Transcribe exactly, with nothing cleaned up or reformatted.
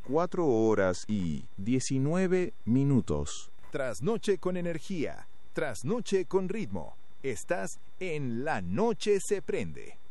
cuatro horas y diecinueve minutos. Trasnoche con energía, trasnoche con ritmo. Estás en La Noche se prende.